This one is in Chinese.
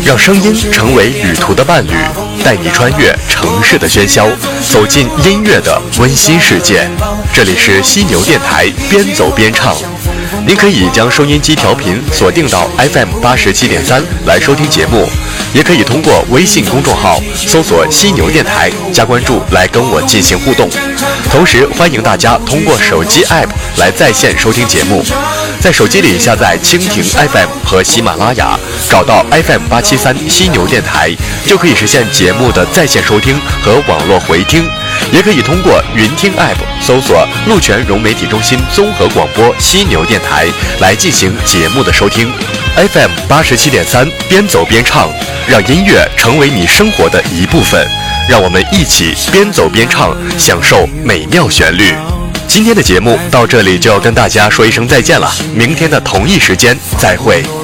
让声音成为旅途的伴侣，带你穿越城市的喧嚣，走进音乐的温馨世界。这里是犀牛电台，边走边唱。您可以将收音机调频锁定到 FM87.3 来收听节目，也可以通过微信公众号搜索犀牛电台加关注来跟我进行互动。同时欢迎大家通过手机 App 来在线收听节目，在手机里下载蜻蜓 FM 和喜马拉雅，找到 FM873 犀牛电台，就可以实现节目的在线收听和网络回听。也可以通过云听 App 搜索鹿泉融媒体中心综合广播犀牛电台来进行节目的收听。FM87.3 边走边唱，让音乐成为你生活的一部分，让我们一起边走边唱，享受美妙旋律。今天的节目到这里就要跟大家说一声再见了，明天的同一时间再会。